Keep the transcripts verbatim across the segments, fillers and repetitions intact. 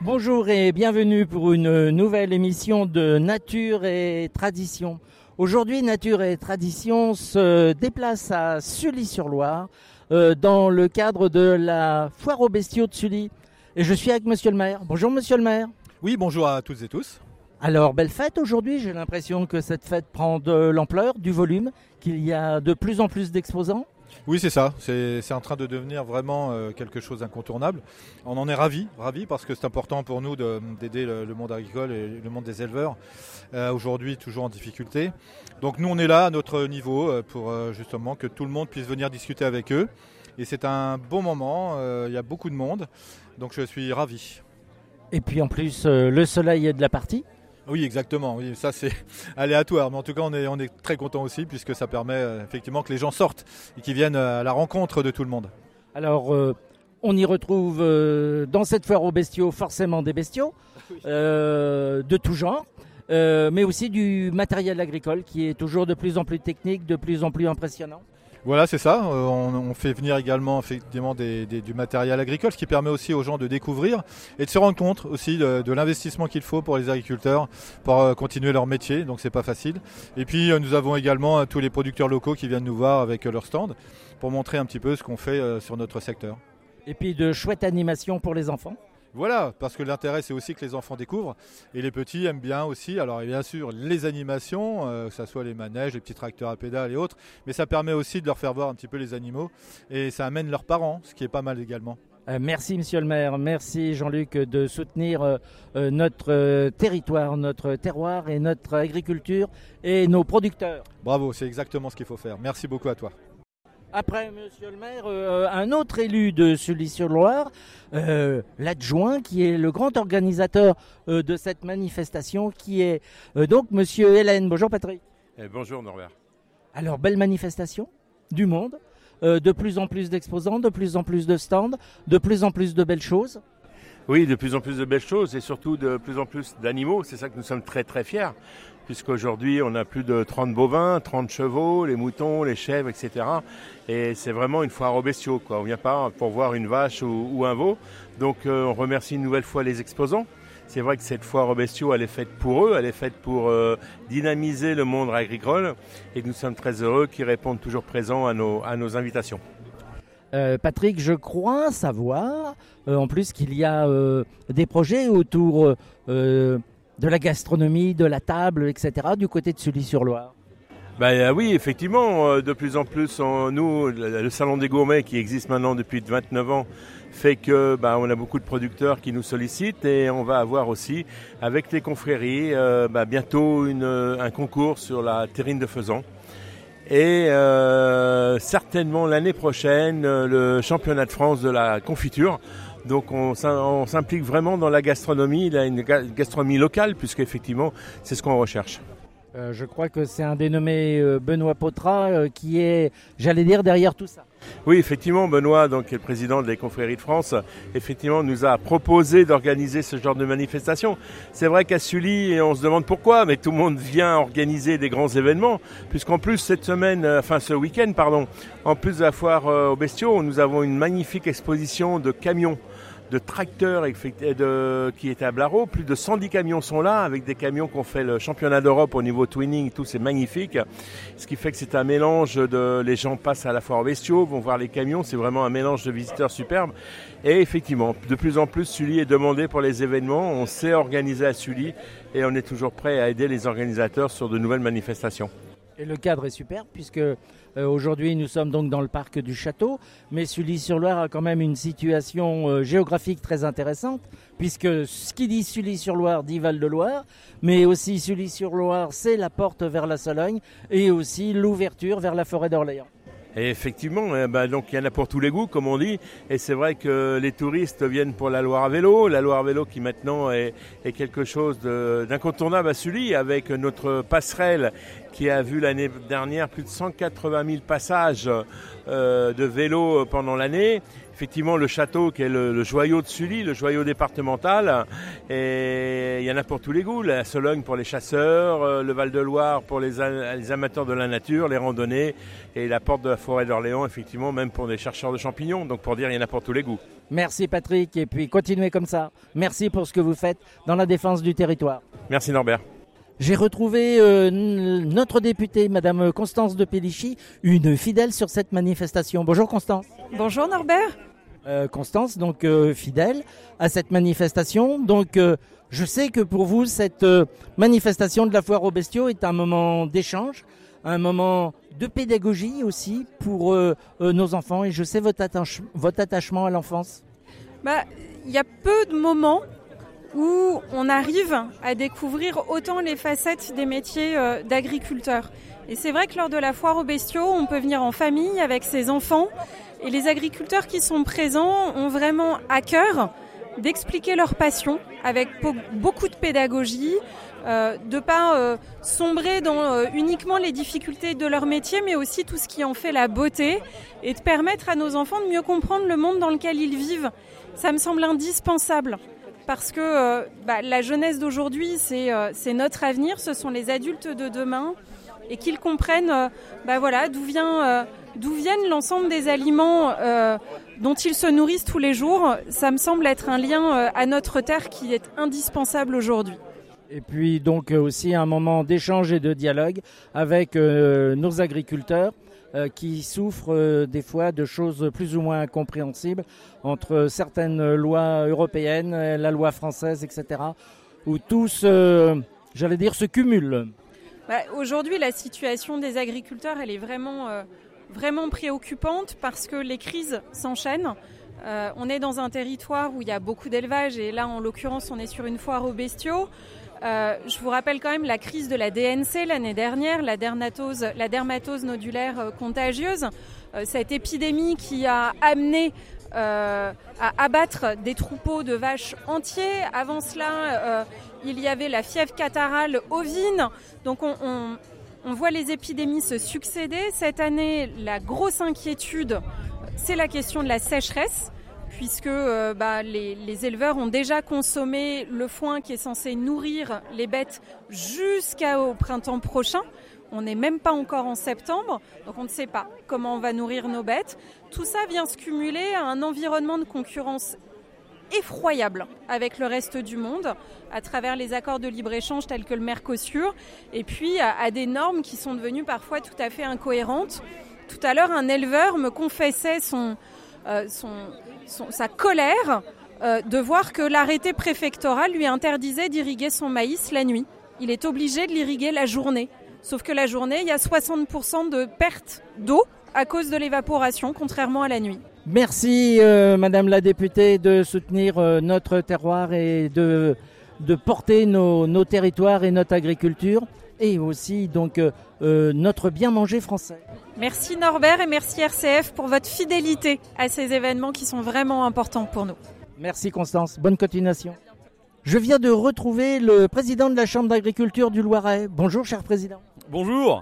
Bonjour et bienvenue pour une nouvelle émission de Nature et Tradition. Aujourd'hui, Nature et Tradition se déplace à Sully-sur-Loire euh, dans le cadre de la foire aux bestiaux de Sully. Et je suis avec Monsieur le maire. Bonjour Monsieur le maire. Oui, bonjour à toutes et tous. Alors, belle fête aujourd'hui. J'ai l'impression que cette fête prend de l'ampleur, du volume, qu'il y a de plus en plus d'exposants. Oui, c'est ça. C'est, c'est en train de devenir vraiment euh, quelque chose d'incontournable. On en est ravis, ravis parce que c'est important pour nous de, d'aider le, le monde agricole et le monde des éleveurs, euh, aujourd'hui toujours en difficulté. Donc nous, on est là à notre niveau euh, pour euh, justement que tout le monde puisse venir discuter avec eux. Et c'est un bon moment, euh, il y a beaucoup de monde, donc je suis ravi. Et puis en plus, euh, le soleil est de la partie. Oui, exactement. Oui, ça c'est aléatoire, mais en tout cas on est, on est très content aussi puisque ça permet euh, effectivement que les gens sortent et qu'ils viennent à la rencontre de tout le monde. Alors, euh, on y retrouve euh, dans cette foire aux bestiaux forcément des bestiaux euh, de tout genre, euh, mais aussi du matériel agricole qui est toujours de plus en plus technique, de plus en plus impressionnant. Voilà, c'est ça. Euh, on, on fait venir également effectivement des, des, du matériel agricole, ce qui permet aussi aux gens de découvrir et de se rendre compte aussi de, de l'investissement qu'il faut pour les agriculteurs pour euh, continuer leur métier. Donc c'est pas facile. Et puis euh, nous avons également euh, tous les producteurs locaux qui viennent nous voir avec euh, leur stand pour montrer un petit peu ce qu'on fait euh, sur notre secteur. Et puis de chouettes animations pour les enfants. Voilà, parce que l'intérêt c'est aussi que les enfants découvrent et les petits aiment bien aussi, alors bien sûr les animations, euh, que ce soit les manèges, les petits tracteurs à pédales et autres, mais ça permet aussi de leur faire voir un petit peu les animaux et ça amène leurs parents, ce qui est pas mal également. Euh, merci Monsieur le maire, merci Jean-Luc de soutenir euh, euh, notre euh, territoire, notre terroir et notre agriculture et nos producteurs. Bravo, c'est exactement ce qu'il faut faire, merci beaucoup à toi. Après Monsieur le maire, euh, un autre élu de Sully-sur-Loire, euh, l'adjoint qui est le grand organisateur euh, de cette manifestation, qui est euh, donc Monsieur Hélène. Bonjour Patrick. Eh, bonjour Norbert. Alors, belle manifestation, du monde, euh, de plus en plus d'exposants, de plus en plus de stands, de plus en plus de belles choses. Oui, de plus en plus de belles choses et surtout de plus en plus d'animaux. C'est ça que nous sommes très très fiers, puisqu'aujourd'hui on a plus de trente bovins, trente chevaux, les moutons, les chèvres, et cetera. Et c'est vraiment une foire aux bestiaux, quoi. On ne vient pas pour voir une vache ou, ou un veau. Donc euh, on remercie une nouvelle fois les exposants. C'est vrai que cette foire aux bestiaux, elle est faite pour eux, elle est faite pour euh, dynamiser le monde agricole. Et nous sommes très heureux qu'ils répondent toujours présents à nos, à nos invitations. Euh, Patrick, je crois savoir euh, en plus qu'il y a euh, des projets autour euh, de la gastronomie, de la table, et cetera du côté de Sully-sur-Loire. Ben, oui, effectivement, de plus en plus, on, nous, le Salon des Gourmets qui existe maintenant depuis vingt-neuf ans fait que ben, on a beaucoup de producteurs qui nous sollicitent et on va avoir aussi, avec les confréries, euh, ben, bientôt une, un concours sur la terrine de faisan. Et euh, certainement l'année prochaine, le championnat de France de la confiture. Donc on, on s'implique vraiment dans la gastronomie, là, une gastronomie locale, puisqu'effectivement c'est ce qu'on recherche. Euh, je crois que c'est un dénommé euh, Benoît Potrat euh, qui est, j'allais dire, derrière tout ça. Oui, effectivement, Benoît, donc, qui est le président des confréries de France, effectivement, nous a proposé d'organiser ce genre de manifestation. C'est vrai qu'à Sully, on se demande pourquoi, mais tout le monde vient organiser des grands événements, puisqu'en plus, cette semaine, enfin ce week-end, pardon, en plus de la foire euh, aux bestiaux, nous avons une magnifique exposition de camions, de tracteurs de, qui étaient à Blaro. Plus de cent dix camions sont là, avec des camions qui ont fait le championnat d'Europe au niveau twinning, tout c'est magnifique. Ce qui fait que c'est un mélange de, les gens passent à la foire aux bestiaux, vont voir les camions, c'est vraiment un mélange de visiteurs superbes. Et effectivement, de plus en plus, Sully est demandé pour les événements, on sait organiser à Sully et on est toujours prêt à aider les organisateurs sur de nouvelles manifestations. Et le cadre est superbe puisque euh, aujourd'hui nous sommes donc dans le parc du château, mais Sully-sur-Loire a quand même une situation euh, géographique très intéressante puisque ce qui dit Sully-sur-Loire dit Val-de-Loire, mais aussi Sully-sur-Loire c'est la porte vers la Sologne et aussi l'ouverture vers la forêt d'Orléans. Et effectivement, eh ben, donc il y en a pour tous les goûts, comme on dit. Et c'est vrai que les touristes viennent pour la Loire à vélo. La Loire à vélo qui maintenant est, est quelque chose de, d'incontournable à Sully, avec notre passerelle qui a vu l'année dernière plus de cent quatre-vingt mille passages euh, de vélo pendant l'année. Effectivement, le château qui est le, le joyau de Sully, le joyau départemental, et il y en a pour tous les goûts. La Sologne pour les chasseurs, le Val-de-Loire pour les, les amateurs de la nature, les randonnées, et la porte de la forêt d'Orléans, effectivement, même pour les chercheurs de champignons. Donc pour dire, il y en a pour tous les goûts. Merci Patrick, et puis continuez comme ça. Merci pour ce que vous faites dans la défense du territoire. Merci Norbert. J'ai retrouvé euh, notre députée, Madame Constance de Pellichy, une fidèle sur cette manifestation. Bonjour Constance. Bonjour Norbert. Euh, Constance, donc euh, fidèle à cette manifestation. Donc euh, je sais que pour vous, cette euh, manifestation de la foire aux bestiaux est un moment d'échange, un moment de pédagogie aussi pour euh, euh, nos enfants. Et je sais votre, attache- votre attachement à l'enfance. Bah, il y a peu de moments où on arrive à découvrir autant les facettes des métiers euh, d'agriculteurs. Et c'est vrai que lors de la foire aux bestiaux, on peut venir en famille avec ses enfants. Et les agriculteurs qui sont présents ont vraiment à cœur d'expliquer leur passion avec po- beaucoup de pédagogie, euh, de pas euh, sombrer dans euh, uniquement les difficultés de leur métier, mais aussi tout ce qui en fait la beauté, et de permettre à nos enfants de mieux comprendre le monde dans lequel ils vivent. Ça me semble indispensable. Parce que euh, bah, la jeunesse d'aujourd'hui, c'est, euh, c'est notre avenir, ce sont les adultes de demain, et qu'ils comprennent euh, bah, voilà, d'où, vient, euh, d'où viennent l'ensemble des aliments euh, dont ils se nourrissent tous les jours. Ça me semble être un lien euh, à notre terre qui est indispensable aujourd'hui. Et puis donc euh, aussi un moment d'échange et de dialogue avec euh, nos agriculteurs euh, qui souffrent euh, des fois de choses plus ou moins incompréhensibles entre certaines lois européennes, la loi française, et cetera, où tout se, j'allais dire, se cumule. Bah, aujourd'hui, la situation des agriculteurs, elle est vraiment, euh, vraiment préoccupante parce que les crises s'enchaînent. Euh, on est dans un territoire où il y a beaucoup d'élevage et là, en l'occurrence, on est sur une foire aux bestiaux. Euh, je vous rappelle quand même la crise de la D N C l'année dernière, la dermatose, la dermatose nodulaire euh, contagieuse. Euh, cette épidémie qui a amené euh, à abattre des troupeaux de vaches entiers. Avant cela, euh, il y avait la fièvre catarrhale ovine. Donc on, on, on voit les épidémies se succéder. Cette année, la grosse inquiétude, c'est la question de la sécheresse, puisque euh, bah, les, les éleveurs ont déjà consommé le foin qui est censé nourrir les bêtes jusqu'au printemps prochain. On n'est même pas encore en septembre, donc on ne sait pas comment on va nourrir nos bêtes. Tout ça vient se cumuler à un environnement de concurrence effroyable avec le reste du monde, à travers les accords de libre-échange tels que le Mercosur, et puis à, à des normes qui sont devenues parfois tout à fait incohérentes. Tout à l'heure, un éleveur me confessait son, euh, son, son, sa colère euh, de voir que l'arrêté préfectoral lui interdisait d'irriguer son maïs la nuit. Il est obligé de l'irriguer la journée. Sauf que la journée, il y a soixante pour cent de perte d'eau à cause de l'évaporation, contrairement à la nuit. Merci euh, Madame la députée de soutenir euh, notre terroir et de, de porter nos, nos territoires et notre agriculture et aussi donc euh, euh, notre bien manger français. Merci Norbert et merci R C F pour votre fidélité à ces événements qui sont vraiment importants pour nous. Merci Constance, bonne continuation. Je viens de retrouver le président de la Chambre d'agriculture du Loiret. Bonjour cher président. Bonjour.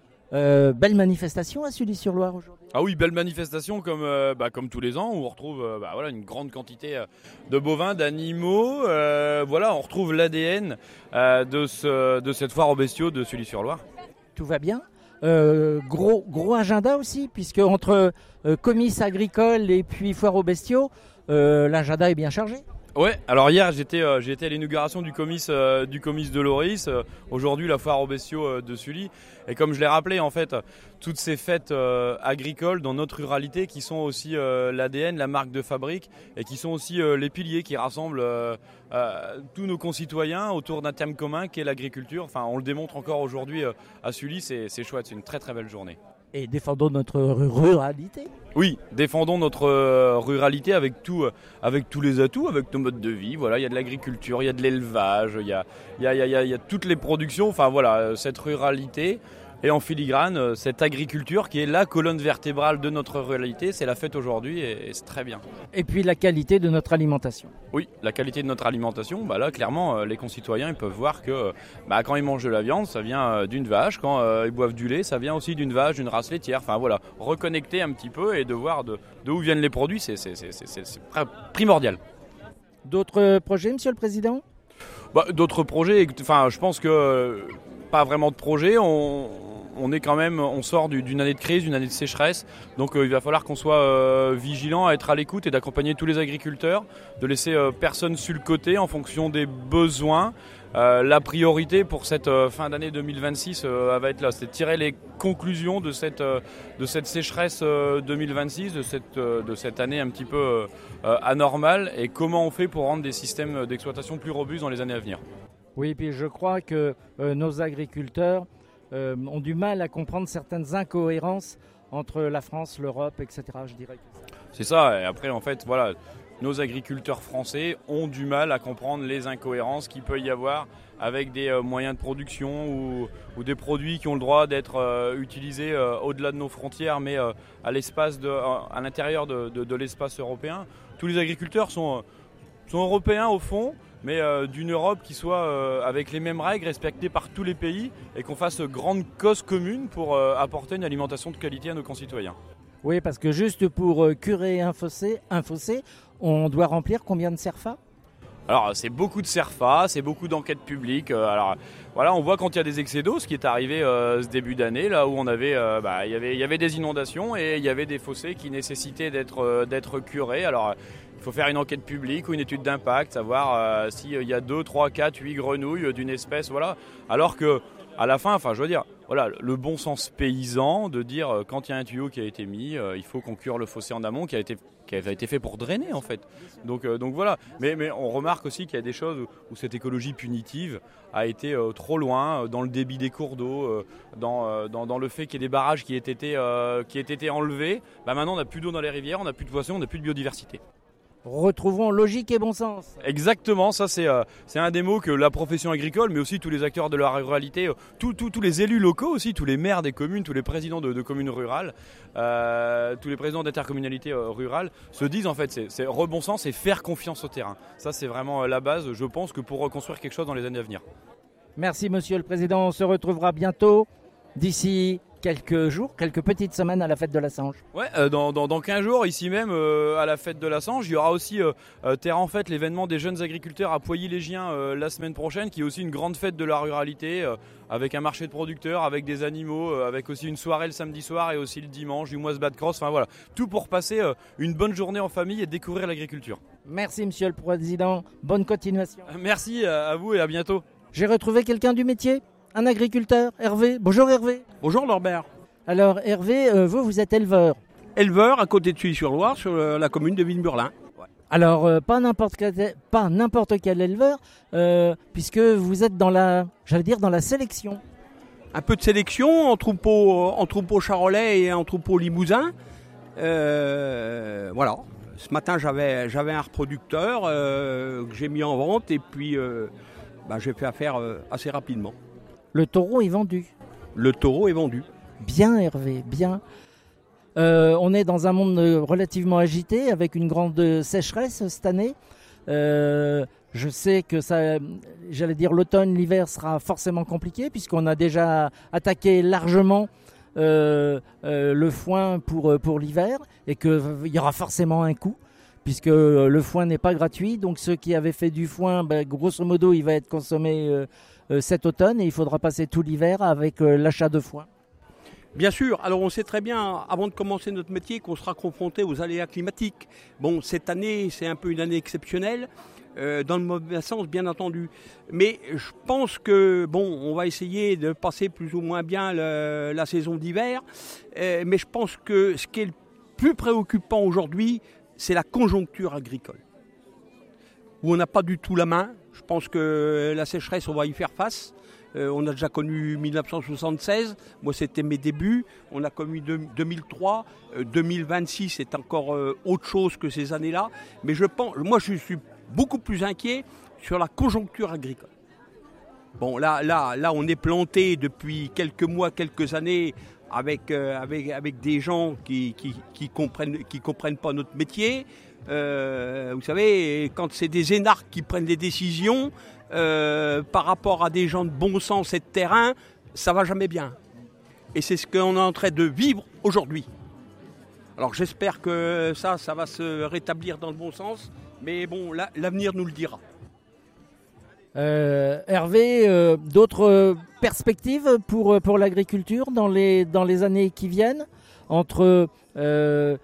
Euh, belle manifestation à Sully-sur-Loire aujourd'hui. Ah oui, belle manifestation comme, euh, bah, comme tous les ans où on retrouve euh, bah, voilà, une grande quantité euh, de bovins, d'animaux. Euh, voilà, on retrouve l'A D N euh, de, ce, de cette foire aux bestiaux de Sully-sur-Loire. Tout va bien. Euh, gros, gros agenda aussi, puisque entre euh, comice agricole et puis foire aux bestiaux, euh, l'agenda est bien chargé. Ouais, alors hier j'étais, euh, j'ai été à l'inauguration du comice, euh, du comice de Loris, euh, aujourd'hui la foire aux bestiaux euh, de Sully. Et comme je l'ai rappelé, en fait, toutes ces fêtes euh, agricoles dans notre ruralité qui sont aussi euh, l'A D N, la marque de fabrique, et qui sont aussi euh, les piliers qui rassemblent euh, euh, tous nos concitoyens autour d'un thème commun qui est l'agriculture. Enfin, on le démontre encore aujourd'hui euh, à Sully, c'est, c'est chouette, c'est une très très belle journée. Et défendons notre ruralité. Oui, défendons notre euh, ruralité avec, tout, euh, avec tous les atouts, avec nos modes de vie. Voilà, il y a de l'agriculture, il y a de l'élevage, il y a, il y a, il y a, il y a toutes les productions. Enfin voilà, cette ruralité et en filigrane, cette agriculture qui est la colonne vertébrale de notre ruralité. C'est la fête aujourd'hui et, et c'est très bien. Et puis la qualité de notre alimentation. Oui, la qualité de notre alimentation, bah là clairement euh, les concitoyens ils peuvent voir que bah, quand ils mangent de la viande ça vient euh, d'une vache, quand euh, ils boivent du lait ça vient aussi d'une vache, d'une race laitière, enfin voilà, reconnecter un petit peu et de voir de, de où viennent les produits c'est, c'est, c'est, c'est, c'est, c'est primordial. D'autres projets Monsieur le Président ? bah, D'autres projets, enfin je pense que euh, pas vraiment de projets, on... on est quand même, on sort du, d'une année de crise, d'une année de sécheresse. Donc euh, il va falloir qu'on soit euh, vigilant, à être à l'écoute et d'accompagner tous les agriculteurs, de laisser euh, personne sur le côté en fonction des besoins. Euh, la priorité pour cette euh, fin d'année deux mille vingt-six euh, va être là, c'est de tirer les conclusions de cette, euh, de cette sécheresse euh, deux mille vingt-six, de cette, euh, de cette année un petit peu euh, anormale, et comment on fait pour rendre des systèmes d'exploitation plus robustes dans les années à venir. Oui, puis je crois que euh, nos agriculteurs euh, ont du mal à comprendre certaines incohérences entre la France, l'Europe, et cetera. Je dirais. C'est ça, et après en fait, voilà, nos agriculteurs français ont du mal à comprendre les incohérences qu'il peut y avoir avec des euh, moyens de production ou, ou des produits qui ont le droit d'être euh, utilisés euh, au-delà de nos frontières, mais euh, à, l'espace de, à l'intérieur de, de, de l'espace européen. Tous les agriculteurs sont, sont européens au fond, mais euh, d'une Europe qui soit euh, avec les mêmes règles, respectée par tous les pays, et qu'on fasse grande cause commune pour euh, apporter une alimentation de qualité à nos concitoyens. Oui, parce que juste pour euh, curer un fossé, un fossé, on doit remplir combien de CERFA ? Alors c'est beaucoup de CERFA, c'est beaucoup d'enquêtes publiques. Euh, alors voilà, on voit quand il y a des excès d'eau, ce qui est arrivé euh, ce début d'année, là où on avait, euh, bah, y avait, y avait des inondations et il y avait des fossés qui nécessitaient d'être, euh, d'être curés. Alors il faut faire une enquête publique ou une étude d'impact, savoir euh, s'il y a deux, trois, quatre, huit grenouilles d'une espèce, voilà. Alors que à la fin, enfin je veux dire, voilà, le bon sens paysan de dire euh, quand il y a un tuyau qui a été mis, euh, il faut qu'on cure le fossé en amont qui a été qui avait été fait pour drainer en fait. Donc, euh, donc voilà. Mais, mais on remarque aussi qu'il y a des choses où, où cette écologie punitive a été euh, trop loin, euh, dans le débit des cours d'eau, euh, dans, euh, dans, dans le fait qu'il y ait des barrages qui aient été, euh, qui aient été enlevés. Bah maintenant on n'a plus d'eau dans les rivières, on n'a plus de poissons, on n'a plus de biodiversité. Retrouvons logique et bon sens. Exactement, ça c'est, euh, c'est un des mots que la profession agricole, mais aussi tous les acteurs de la ruralité, euh, tous, tous, tous les élus locaux aussi, tous les maires des communes, tous les présidents de, de communes rurales, euh, tous les présidents d'intercommunalités euh, rurales se disent en fait c'est, c'est rebon sens et faire confiance au terrain. Ça c'est vraiment euh, la base, je pense, que pour reconstruire quelque chose dans les années à venir. Merci Monsieur le Président, on se retrouvera bientôt, d'ici quelques jours, quelques petites semaines à la fête de la Sange. Ouais, euh, dans, dans, dans quinze jours, ici même, euh, à la fête de la Sange, il y aura aussi euh, euh, Terre en Fête, l'événement des jeunes agriculteurs à Poilly-les-Giens euh, la semaine prochaine, qui est aussi une grande fête de la ruralité, euh, avec un marché de producteurs, avec des animaux, euh, avec aussi une soirée le samedi soir et aussi le dimanche, du mois de cross, enfin voilà, tout pour passer euh, une bonne journée en famille et découvrir l'agriculture. Merci Monsieur le Président, bonne continuation. Merci à vous et à bientôt. J'ai retrouvé quelqu'un du métier, un agriculteur, Hervé. Bonjour Hervé. Bonjour Norbert. Alors Hervé, euh, vous, vous êtes éleveur. Éleveur à côté de Sully-sur-Loire, sur euh, la commune de Villeburlin. Ouais. Alors, euh, pas n'importe quel, pas n'importe quel éleveur, euh, puisque vous êtes dans la, j'allais dire, dans la sélection. Un peu de sélection en troupeau, en troupeau charolais et en troupeau limousin. Euh, voilà. Ce matin, j'avais, j'avais un reproducteur euh, que j'ai mis en vente et puis euh, bah, j'ai fait affaire euh, assez rapidement. Le taureau est vendu. Le taureau est vendu. Bien Hervé, bien. Euh, on est dans un monde relativement agité avec une grande sécheresse cette année. Euh, je sais que ça, j'allais dire l'automne, l'hiver sera forcément compliqué puisqu'on a déjà attaqué largement euh, euh, le foin pour, pour l'hiver et qu'il y aura forcément un coût puisque le foin n'est pas gratuit. Donc ceux qui avaient fait du foin, ben, grosso modo, il va être consommé euh, euh, cet automne et il faudra passer tout l'hiver avec euh, l'achat de foin. Bien sûr, alors on sait très bien, avant de commencer notre métier, qu'on sera confronté aux aléas climatiques. Bon, cette année, c'est un peu une année exceptionnelle, euh, dans le mauvais sens, bien entendu. Mais je pense que, bon, on va essayer de passer plus ou moins bien le, la saison d'hiver. Euh, mais je pense que ce qui est le plus préoccupant aujourd'hui, c'est la conjoncture agricole, où on n'a pas du tout la main. Je pense que la sécheresse, on va y faire face. Euh, on a déjà connu mille neuf cent soixante-seize, moi c'était mes débuts, on a connu deux mille trois, euh, deux mille vingt-six c'est encore euh, autre chose que ces années-là, mais je pense, moi je suis beaucoup plus inquiet sur la conjoncture agricole. Bon là, là, là on est planté depuis quelques mois, quelques années avec, euh, avec, avec des gens qui qui, qui comprennent, qui comprennent pas notre métier. Euh, vous savez, quand c'est des énarques qui prennent des décisions, Euh, par rapport à des gens de bon sens et de terrain, ça va jamais bien. Et c'est ce qu'on est en train de vivre aujourd'hui. Alors j'espère que ça, ça va se rétablir dans le bon sens, mais bon, là, l'avenir nous le dira. Euh, Hervé, euh, d'autres perspectives pour, pour l'agriculture dans les, dans les années qui viennent, entre euh,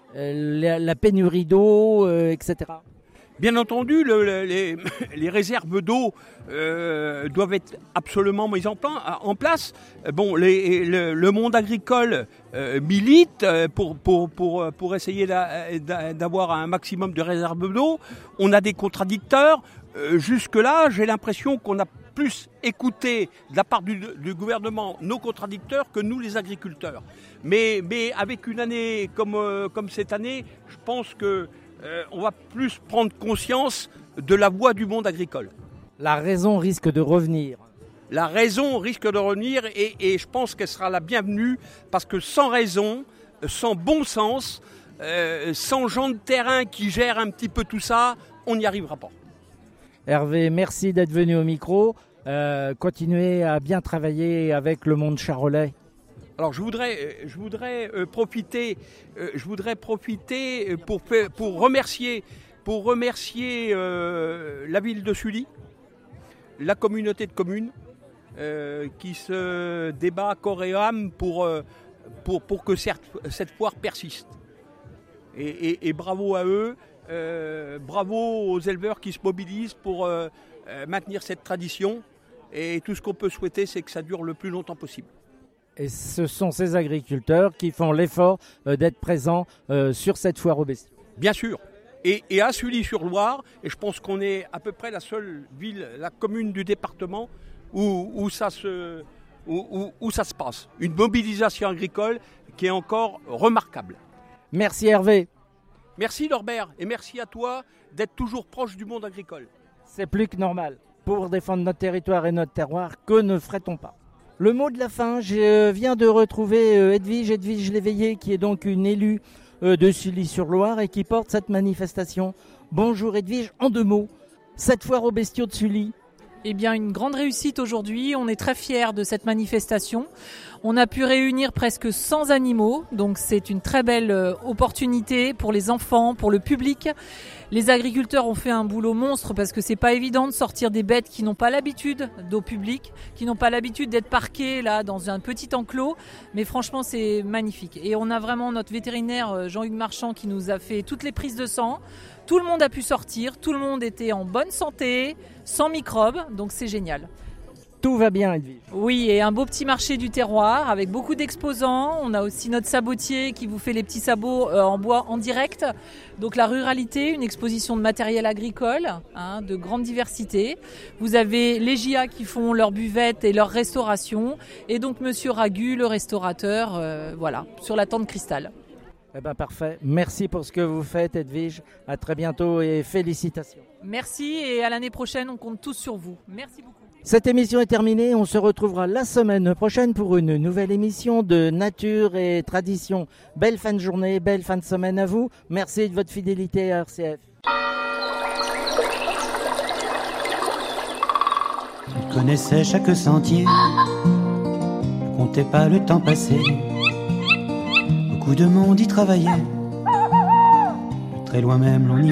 la, la pénurie d'eau, euh, et cetera. Bien entendu, le, le, les, les réserves d'eau euh, doivent être absolument mises en, plan, en place. Bon, les, le, le monde agricole euh, milite pour, pour, pour, pour essayer d'avoir un maximum de réserves d'eau. On a des contradicteurs. Euh, jusque-là, j'ai l'impression qu'on a plus écouté de la part du, du gouvernement nos contradicteurs que nous les agriculteurs. Mais, mais avec une année comme, euh, comme cette année, je pense que Euh, on va plus prendre conscience de la voix du monde agricole. La raison risque de revenir. La raison risque de revenir et, et je pense qu'elle sera la bienvenue parce que sans raison, sans bon sens, euh, sans gens de terrain qui gèrent un petit peu tout ça, on n'y arrivera pas. Hervé, merci d'être venu au micro. Euh, continuez à bien travailler avec le monde charolais. Alors je voudrais, je voudrais euh, profiter, euh, je voudrais profiter pour, pour remercier, pour remercier euh, la ville de Sully, la communauté de communes euh, qui se débat corps et âme pour, euh, pour, pour que cette, cette foire persiste. Et, et, et bravo à eux, euh, bravo aux éleveurs qui se mobilisent pour euh, maintenir cette tradition. Et tout ce qu'on peut souhaiter, c'est que ça dure le plus longtemps possible. Et ce sont ces agriculteurs qui font l'effort euh, d'être présents euh, sur cette foire aux bestiaux. Bien sûr. Et, et à Sully-sur-Loire, et je pense qu'on est à peu près la seule ville, la commune du département où, où, ça, se, où, où, où ça se passe. Une mobilisation agricole qui est encore remarquable. Merci Hervé. Merci Norbert et merci à toi d'être toujours proche du monde agricole. C'est plus que normal. Pour défendre notre territoire et notre terroir, que ne ferait-on pas ? Le mot de la fin, je viens de retrouver Edwige, Edwige Léveillé, qui est donc une élue de Sully-sur-Loire et qui porte cette manifestation. Bonjour Edwige, en deux mots, cette foire aux bestiaux de Sully. Eh bien, une grande réussite aujourd'hui. On est très fiers de cette manifestation. On a pu réunir presque cent animaux, donc c'est une très belle opportunité pour les enfants, pour le public. Les agriculteurs ont fait un boulot monstre parce que c'est pas évident de sortir des bêtes qui n'ont pas l'habitude d'eau publique, qui n'ont pas l'habitude d'être parquées là dans un petit enclos. Mais franchement, c'est magnifique. Et on a vraiment notre vétérinaire Jean-Hugues Marchand qui nous a fait toutes les prises de sang. Tout le monde a pu sortir, tout le monde était en bonne santé, sans microbes, donc c'est génial. Tout va bien, Edwige. Oui, et un beau petit marché du terroir avec beaucoup d'exposants. On a aussi notre sabotier qui vous fait les petits sabots euh, en bois en direct. Donc la ruralité, une exposition de matériel agricole, hein, de grande diversité. Vous avez les J A qui font leur buvette et leur restauration. Et donc Monsieur Ragu, le restaurateur, euh, voilà, sur la tente cristal. Eh ben parfait. Merci pour ce que vous faites, Edwige. À très bientôt et félicitations. Merci et à l'année prochaine, on compte tous sur vous. Merci beaucoup. Cette émission est terminée. On se retrouvera la semaine prochaine pour une nouvelle émission de Nature et Tradition. Belle fin de journée, belle fin de semaine à vous. Merci de votre fidélité à R C F. Il connaissait chaque sentier, ne comptait pas le temps passé. Beaucoup de monde y travaillait, de très loin même l'on y